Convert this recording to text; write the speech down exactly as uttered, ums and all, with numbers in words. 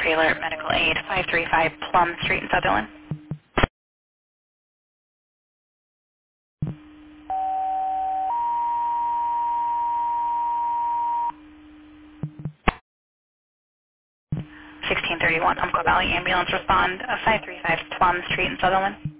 Pre-alert medical aid, five three five Plum Street in Sutherland. sixteen thirty-one Umpqua Valley Ambulance respond, uh, five three five Plum Street in Sutherland.